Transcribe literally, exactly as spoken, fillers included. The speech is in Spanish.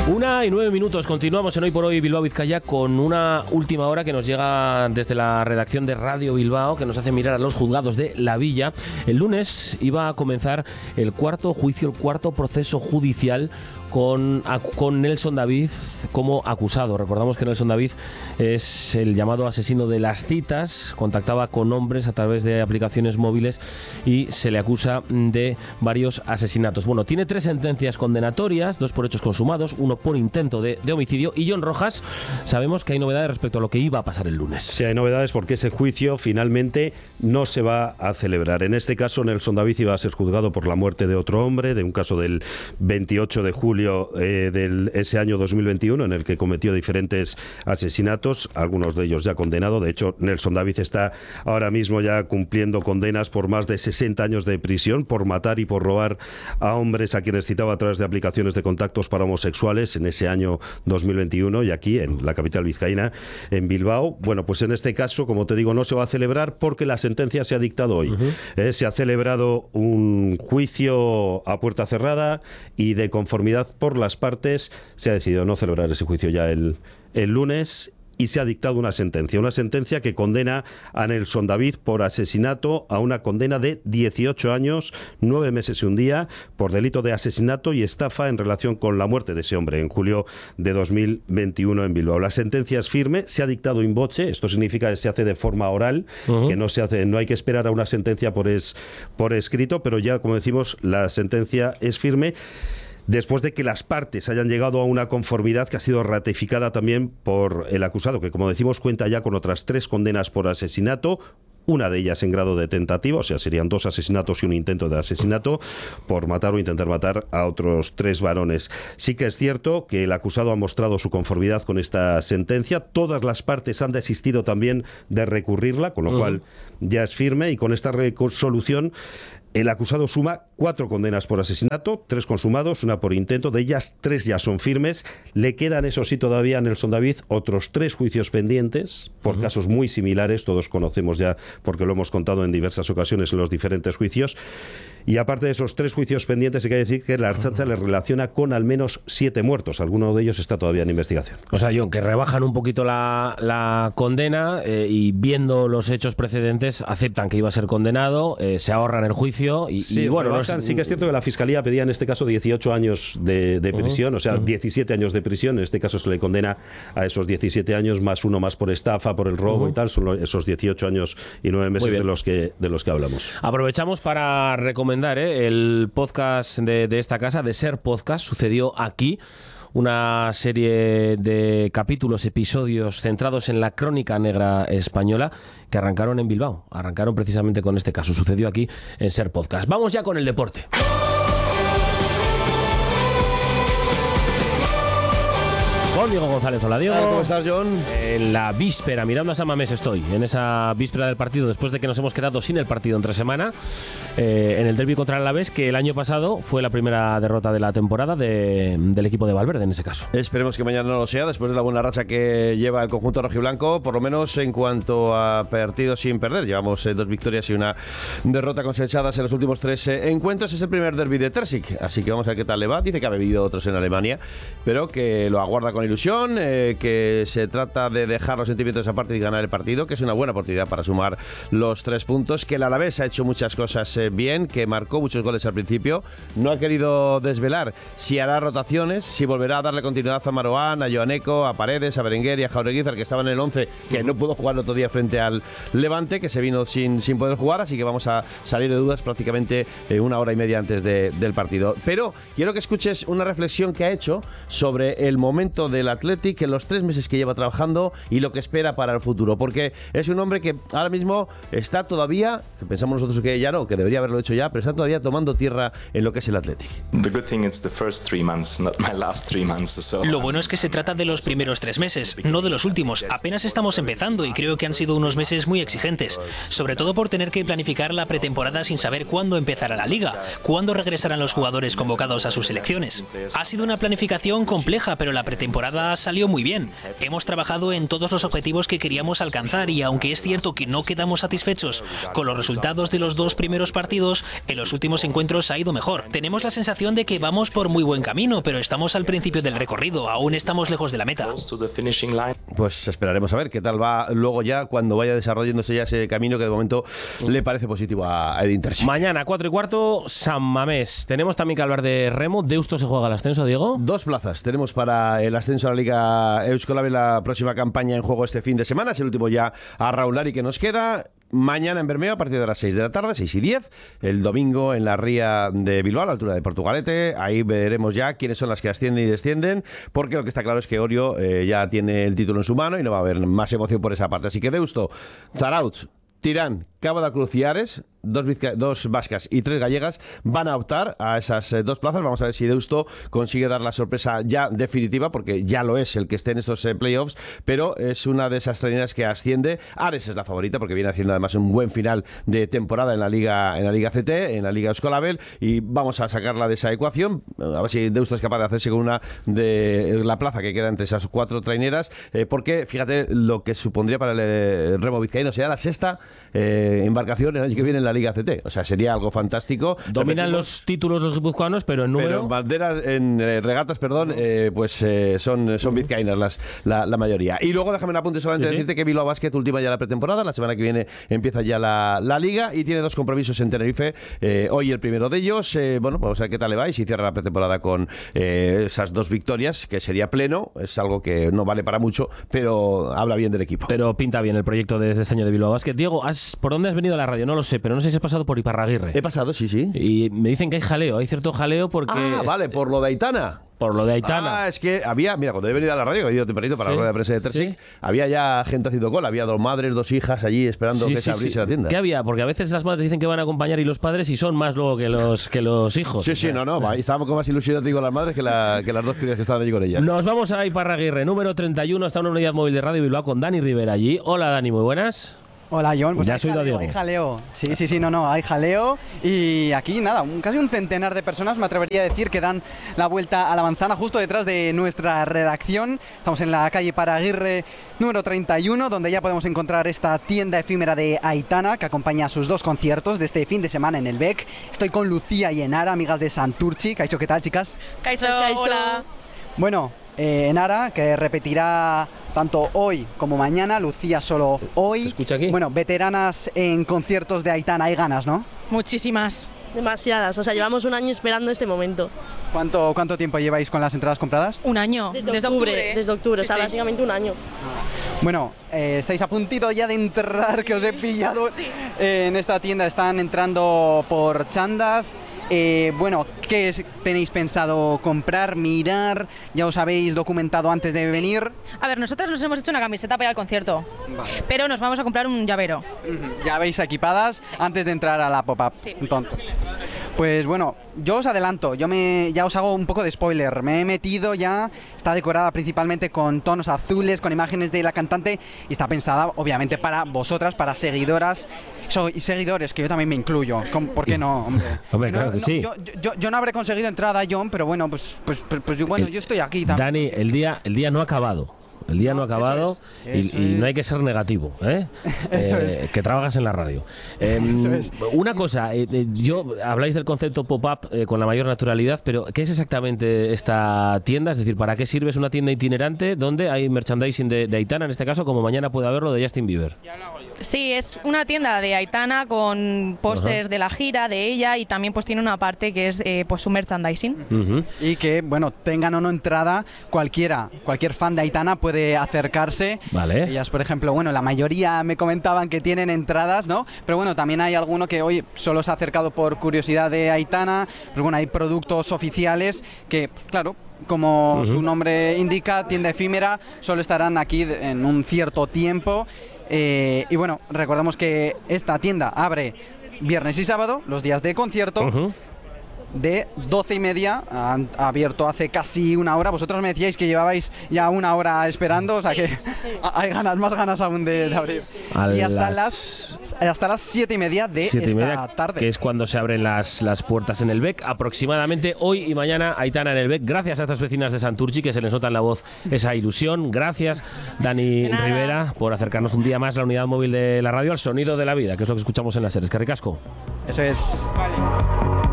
Una y nueve minutos, continuamos en Hoy por Hoy Bilbao Vizcaya con una última hora que nos llega desde la redacción de Radio Bilbao, que nos hace mirar a los juzgados de La Villa. El lunes iba a comenzar el cuarto juicio, el cuarto proceso judicial con, con Nelson David como acusado. Recordamos que Nelson David es el llamado asesino de las citas, contactaba con hombres a través de aplicaciones móviles y se le acusa de varios asesinatos. Bueno, tiene tres sentencias condenatorias, dos por hechos consumados, uno por intento de, de homicidio. Y John Rojas, sabemos que hay novedades respecto a lo que iba a pasar el lunes. Sí, hay novedades porque ese juicio finalmente no se va a celebrar. En este caso, Nelson David iba a ser juzgado por la muerte de otro hombre, de un caso del veintiocho de julio eh, de ese año dos mil veintiuno, en el que cometió diferentes asesinatos, algunos de ellos ya condenados. De hecho, Nelson David está ahora mismo ya cumpliendo condenas por más de sesenta años de prisión por matar y por robar a hombres a quienes citaba a través de aplicaciones de contactos para homosexuales en ese año dos mil veintiuno, y aquí en la capital vizcaína, en Bilbao. Bueno, pues en este caso, como te digo, no se va a celebrar porque la sentencia se ha dictado hoy. Uh-huh. Eh, se ha celebrado un juicio a puerta cerrada y de conformidad por las partes se ha decidido no celebrar ese juicio ya el, el lunes. Y se ha dictado una sentencia, una sentencia que condena a Nelson David por asesinato a una condena de dieciocho años, nueve meses y un día, por delito de asesinato y estafa en relación con la muerte de ese hombre en julio de dos mil veintiuno en Bilbao. La sentencia es firme, se ha dictado in voce, esto significa que se hace de forma oral, uh-huh. que no se hace, no hay que esperar a una sentencia por, es, por escrito, pero ya, como decimos, la sentencia es firme, después de que las partes hayan llegado a una conformidad que ha sido ratificada también por el acusado, que, como decimos, cuenta ya con otras tres condenas por asesinato, una de ellas en grado de tentativa, o sea, serían dos asesinatos y un intento de asesinato por matar o intentar matar a otros tres varones. Sí que es cierto que el acusado ha mostrado su conformidad con esta sentencia, todas las partes han desistido también de recurrirla, con lo uh-huh. cual ya es firme, y con esta resolución el acusado suma cuatro condenas por asesinato, tres consumados, una por intento, de ellas tres ya son firmes. Le quedan, eso sí, todavía a Nelson David otros tres juicios pendientes por uh-huh. casos muy similares, todos conocemos ya porque lo hemos contado en diversas ocasiones en los diferentes juicios. Y aparte de esos tres juicios pendientes, hay que decir que la Ertzaintza le relaciona con al menos siete muertos. Alguno de ellos está todavía en investigación. O sea, John, que rebajan un poquito la, la condena eh, y viendo los hechos precedentes aceptan que iba a ser condenado, eh, se ahorran el juicio y, sí, y bueno... Rebajan, no es... Sí que es cierto que la Fiscalía pedía en este caso dieciocho años de, de prisión, uh-huh. o sea, uh-huh. diecisiete años de prisión. En este caso se le condena a esos diecisiete años más uno más por estafa, por el robo uh-huh. y tal. Son esos dieciocho años y nueve meses de los que de los que hablamos. Aprovechamos para recomendar ¿eh? el podcast de, de esta casa, de Ser Podcast. Sucedió aquí, una serie de capítulos, episodios centrados en la crónica negra española que arrancaron en Bilbao, arrancaron precisamente con este caso. Sucedió aquí en Ser Podcast. Vamos ya con el deporte. Con Diego González. Hola, Diego. ¿Cómo estás, John? En la víspera, mirando a San Mamés estoy, en esa víspera del partido, después de que nos hemos quedado sin el partido entre semana, eh, en el derbi contra el Alavés, que el año pasado fue la primera derrota de la temporada de, del equipo de Valverde, en ese caso. Esperemos que mañana no lo sea, después de la buena racha que lleva el conjunto rojiblanco, por lo menos en cuanto a partidos sin perder. Llevamos eh, dos victorias y una derrota cosechadas en los últimos tres eh, encuentros. Es el primer derbi de Terzic, así que vamos a ver qué tal le va. Dice que ha bebido otros en Alemania, pero que lo aguarda con ilusión, eh, que se trata de dejar los sentimientos aparte y ganar el partido, que es una buena oportunidad para sumar los tres puntos, que el Alavés ha hecho muchas cosas eh, bien, que marcó muchos goles al principio, no ha querido desvelar si hará rotaciones, si volverá a darle continuidad a Marouane, a Joaneco, a Paredes, a Berenguer y a Jaureguizar, que estaban en el once, que no pudo jugar el otro día frente al Levante, que se vino sin, sin poder jugar, así que vamos a salir de dudas prácticamente eh, una hora y media antes de, del partido. Pero quiero que escuches una reflexión que ha hecho sobre el momento del Athletic en los tres meses que lleva trabajando y lo que espera para el futuro, porque es un hombre que ahora mismo está todavía, que pensamos nosotros que ya no, que debería haberlo hecho ya, pero está todavía tomando tierra en lo que es el Athletic. Lo bueno es que se trata de los primeros tres meses, no de los últimos. Apenas estamos empezando y creo que han sido unos meses muy exigentes, sobre todo por tener que planificar la pretemporada sin saber cuándo empezará la liga, cuándo regresarán los jugadores convocados a sus selecciones. Ha sido una planificación compleja, pero la pretemporada pretemporada salió muy bien. Hemos trabajado en todos los objetivos que queríamos alcanzar y aunque es cierto que no quedamos satisfechos con los resultados de los dos primeros partidos, en los últimos encuentros ha ido mejor. Tenemos la sensación de que vamos por muy buen camino, pero estamos al principio del recorrido, aún estamos lejos de la meta. Pues esperaremos a ver qué tal va luego ya cuando vaya desarrollándose ya ese camino que de momento le parece positivo a Edin Terzi. Mañana, cuatro y cuarto, San Mamés. Tenemos también que hablar de remo. ¿Deusto se juega el ascenso, Diego? Dos plazas tenemos para el ascenso a la Liga Euskolabe, la próxima campaña en juego este fin de semana. Es el último ya a Raulari que nos queda. Mañana en Bermeo a partir de las seis de la tarde, seis y diez. El domingo en la ría de Bilbao, a la altura de Portugalete. Ahí veremos ya quiénes son las que ascienden y descienden, porque lo que está claro es que Orio eh, ya tiene el título en su mano y no va a haber más emoción por esa parte. Así que Deusto, Zarautz, Tirán, Cabo da Cruz y Ares, dos, bizca- dos vascas y tres gallegas, van a optar a esas eh, dos plazas. Vamos a ver si Deusto consigue dar la sorpresa ya definitiva, porque ya lo es el que esté en estos eh, playoffs, pero es una de esas traineras que asciende. Ares es la favorita porque viene haciendo además un buen final de temporada en la Liga en la Liga C T, en la Liga Euskolabel, y vamos a sacarla de esa ecuación, a ver si Deusto es capaz de hacerse con una de la plaza que queda entre esas cuatro traineras, eh, porque fíjate lo que supondría para el eh, remo vizcaíno, sería la sexta eh, embarcación el año que viene en la Liga C T. O sea, sería algo fantástico. Dominan Repetimos, los títulos los guipuzcoanos, pero en número... pero en banderas, en eh, regatas, perdón, eh, pues eh, son, son vizcaínas las, la, la mayoría. Y luego déjame un apunte solamente Sí, sí. decirte que Bilbao Basket última ya la pretemporada. La semana que viene empieza ya la, la Liga y tiene dos compromisos en Tenerife. Eh, hoy el primero de ellos. Eh, bueno, pues vamos a ver qué tal le va y si cierra la pretemporada con eh, esas dos victorias, que sería pleno. Es algo que no vale para mucho, pero habla bien del equipo. Pero pinta bien el proyecto de este año de Bilbao Basket. Diego, ¿has, ¿por dónde has venido a la radio? No lo sé, pero no sé si has pasado por Iparraguirre. He pasado, sí, sí. Y me dicen que hay jaleo, hay cierto jaleo porque... Ah, vale, por lo de Aitana. Por lo de Aitana. Ah, es que había, mira, cuando he venido a la radio, que he ido tempranito para Sí, la rueda de prensa de Terzic, sí. había ya gente haciendo cola, había dos madres, dos hijas allí esperando Sí, que sí, se abriese sí. la tienda. ¿Qué había? Porque a veces las madres dicen que van a acompañar y los padres y son más luego que los, que los hijos. Sí, sí, no, no, ahí estábamos con más ilusión, te digo, las madres que, la, que las dos crías que estaban allí con ellas. Nos vamos a Iparraguirre, número treinta y uno, hasta una unidad móvil de Radio Bilbao con Dani Rivera allí. Hola Dani, muy buenas. Hola John, pues Ya hay has oído a jaleo, Diego. hay jaleo. Sí, sí, sí, no, no, hay jaleo. Y aquí nada, un, casi un centenar de personas, me atrevería a decir, que dan la vuelta a la manzana justo detrás de nuestra redacción. Estamos en la calle Paraguirre número treinta y uno, donde ya podemos encontrar esta tienda efímera de Aitana, que acompaña a sus dos conciertos de este fin de semana en el B E C. Estoy con Lucía y Enara, amigas de Santurchi. Kaixo, ¿qué tal, chicas? Kaixo, hola. Bueno, eh, Enara, que repetirá tanto hoy como mañana, Lucía solo hoy. ¿Se escucha aquí? Bueno, veteranas en conciertos de Aitana, hay ganas, ¿no? Muchísimas. Demasiadas, o sea, llevamos un año esperando este momento. ¿Cuánto, cuánto tiempo lleváis con las entradas compradas? Un año. Desde, octubre, desde octubre, o sea, Sí, sí. básicamente un año. Bueno, eh, estáis a puntito ya de entrar, que os he pillado eh, en esta tienda. Están entrando por chandas. Eh, bueno, ¿qué es- tenéis pensado comprar, mirar? ¿Ya os habéis documentado antes de venir? A ver, nosotros nos hemos hecho una camiseta para ir al concierto, pero nos vamos a comprar un llavero. Ya veis equipadas antes de entrar a la pop-up. Sí. Tonto. Pues bueno, yo os adelanto, yo me, ya os hago un poco de spoiler. Me he metido ya, está decorada principalmente con tonos azules, con imágenes de la cantante y está pensada obviamente para vosotras, para seguidoras so- y seguidores, que yo también me incluyo. ¿Cómo- ¿Por qué no, hombre? Hombre, No, claro que no, sí. Yo, yo- yo no habré conseguido entrada, John, pero bueno, pues, pues, pues, pues yo- bueno, El- yo estoy aquí también. Dani, el día, el día no ha acabado. El día no, ha No, acabado eso es, y, eso y no es. hay que ser negativo, ¿eh? Eso Eh, es. Que trabajas en la radio. Eh, Eso es. Una cosa, eh, eh, yo habláis del concepto pop-up eh, con la mayor naturalidad, pero ¿qué es exactamente esta tienda? Es decir, ¿para qué sirve? ¿Es una tienda itinerante donde hay merchandising de, de Aitana, en este caso, como mañana puede haberlo de Justin Bieber? Sí, es una tienda de Aitana con pósters Ajá. de la gira de ella y también pues tiene una parte que es eh, pues su merchandising. Ujú. Y que, bueno, tengan o no entrada, cualquiera, cualquier fan de Aitana puede acercarse. Vale. Ellas, por ejemplo, bueno, la mayoría me comentaban que tienen entradas, ¿no? Pero bueno, también hay alguno que, oye, solo se ha acercado por curiosidad de Aitana. Pues bueno, hay productos oficiales que, pues, claro, como Ujú. su nombre indica, tienda efímera, solo estarán aquí de- en un cierto tiempo. Eh, y bueno, recordamos que esta tienda abre viernes y sábado, los días de concierto. Ujú. De doce y media, han abierto hace casi una hora. Vosotros me decíais que llevabais ya una hora esperando, o sea que hay ganas, más ganas aún de, de abrir. A Y hasta las- las hasta las siete y media de Siete y esta media, tarde. que es cuando se abren las, las puertas en el B E C. Aproximadamente hoy y mañana, Aitana, en el B E C. Gracias a estas vecinas de Santurchi, que se les nota en la voz esa ilusión. Gracias, Dani Rivera, por acercarnos un día más la unidad móvil de la radio al sonido de la vida, que es lo que escuchamos en las series. Que ricasco. Eso es. Vale.